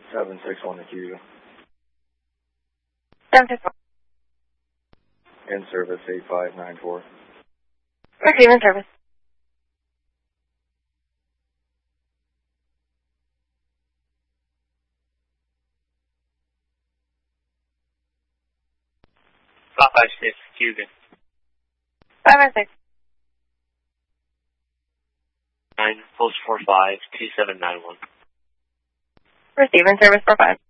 761 to Q. 761. In service 8594. Receive in service. Flat 56, Cuban. 556. 9, post 45, 2791. Receive in service 45.